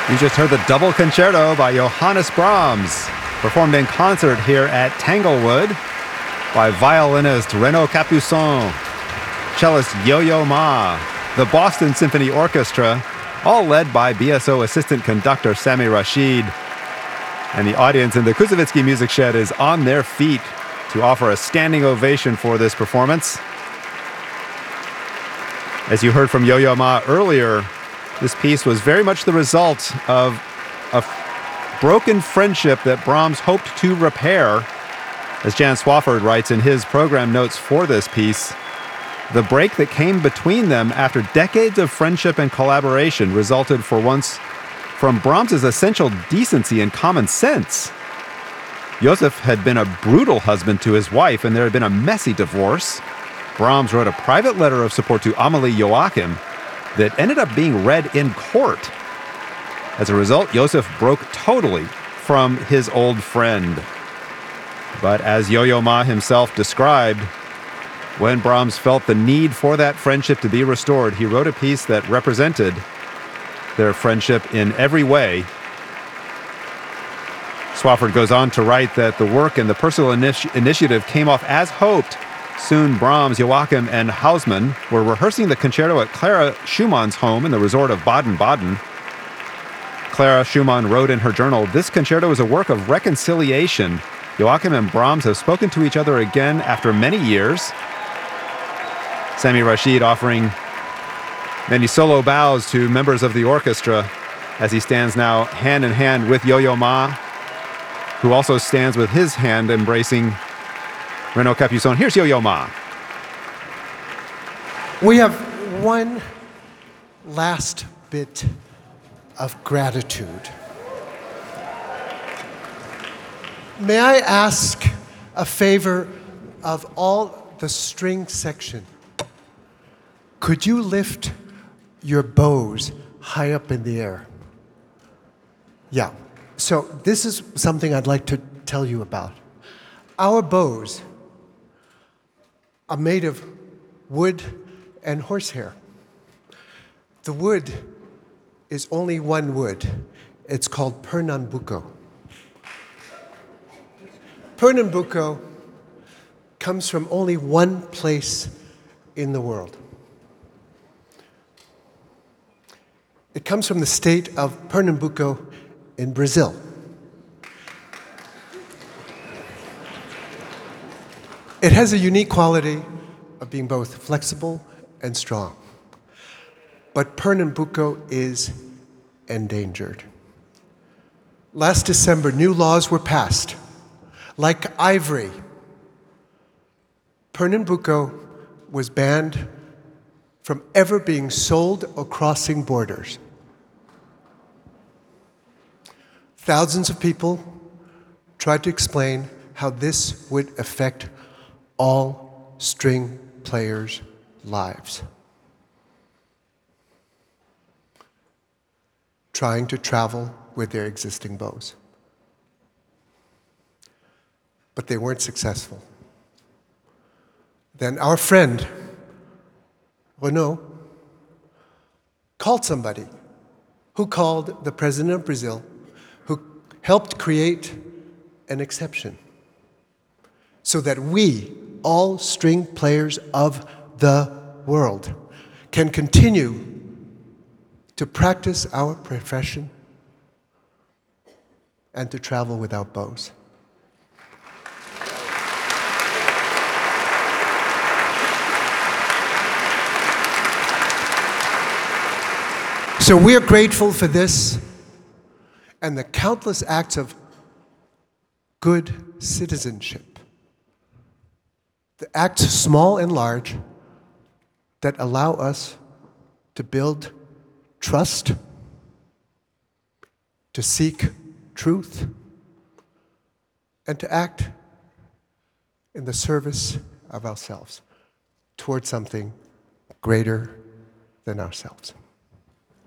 You just heard the double concerto by Johannes Brahms, performed in concert here at Tanglewood by violinist Renaud Capuçon, cellist Yo-Yo Ma, the Boston Symphony Orchestra, all led by BSO assistant conductor Sami Rashid. And the audience in the Kuzovitsky Music Shed is on their feet to offer a standing ovation for this performance. As you heard from Yo-Yo Ma earlier, this piece was very much the result of a broken friendship that Brahms hoped to repair. As Jan Swafford writes in his program notes for this piece, the break that came between them after decades of friendship and collaboration resulted for once from Brahms's essential decency and common sense. Joseph had been a brutal husband to his wife, and there had been a messy divorce. Brahms wrote a private letter of support to Amalie Joachim that ended up being read in court. As a result, Joseph broke totally from his old friend. But as Yo-Yo Ma himself described, when Brahms felt the need for that friendship to be restored, he wrote a piece that represented their friendship in every way. Swafford goes on to write that the work and the personal initiative came off as hoped. Soon Brahms, Joachim, and Hausmann were rehearsing the concerto at Clara Schumann's home in the resort of Baden-Baden. Clara Schumann wrote in her journal, "This concerto is a work of reconciliation. Joachim and Brahms have spoken to each other again after many years." Sami Rashid offering many solo bows to members of the orchestra as he stands now hand in hand with Yo-Yo Ma, who also stands with his hand embracing Renaud Capuçon. Here's Yo-Yo Ma. We have one last bit of gratitude. May I ask a favor of all the string section? Could you lift your bows high up in the air? Yeah. So this is something I'd like to tell you about. Our bows are made of wood and horsehair. The wood is only one wood. It's called Pernambuco. Pernambuco comes from only one place in the world. It comes from the state of Pernambuco in Brazil. It has a unique quality of being both flexible and strong. But Pernambuco is endangered. Last December, new laws were passed. Like ivory, Pernambuco was banned from ever being sold or crossing borders. Thousands of people tried to explain how this would affect all string players' lives. Trying to travel with their existing bows. But they weren't successful. Then our friend, Renaud, called somebody who called the president of Brazil, who helped create an exception so that we, all string players of the world, can continue to practice our profession and to travel without bows. So we're grateful for this and the countless acts of good citizenship, the acts small and large that allow us to build trust, to seek truth, and to act in the service of ourselves towards something greater than ourselves.